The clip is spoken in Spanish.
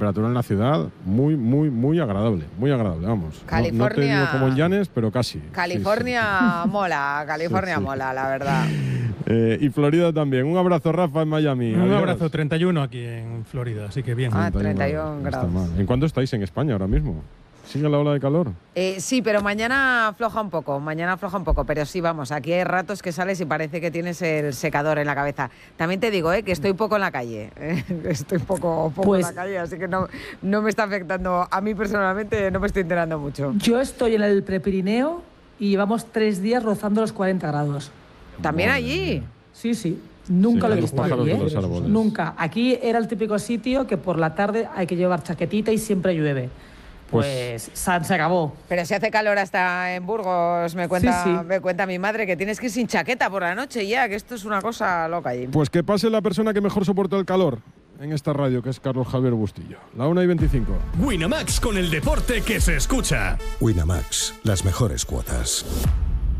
temperatura en la ciudad muy, muy, muy agradable, vamos. California, no te digo como en Llanes, pero casi. California mola, mola, la verdad. Y Florida también. Un abrazo, Rafa, en Miami. Un Adiós. abrazo, 31 aquí en Florida, así que bien. 31 grados. ¿En cuánto estáis en España ahora mismo? ¿Sigue la ola de calor? Sí, pero mañana afloja un poco, pero sí, vamos, aquí hay ratos que sales y parece que tienes el secador en la cabeza. También te digo, que estoy poco en la calle, estoy poco en la calle, así que no me está afectando, a mí personalmente no me estoy enterando mucho. Yo estoy en el Prepirineo y llevamos 3 días rozando los 40 grados. ¿También allí? Sí. Nunca lo he visto aquí, Nunca. Aquí era el típico sitio que por la tarde hay que llevar chaquetita y siempre llueve. Pues se acabó. Pero si hace calor hasta en Burgos, me cuenta mi madre que tienes que ir sin chaqueta por la noche ya, que esto es una cosa loca allí. Pues que pase la persona que mejor soporta el calor en esta radio, que es Carlos Javier Bustillo. La 1:25. Winamax, con el deporte que se escucha. Winamax, las mejores cuotas.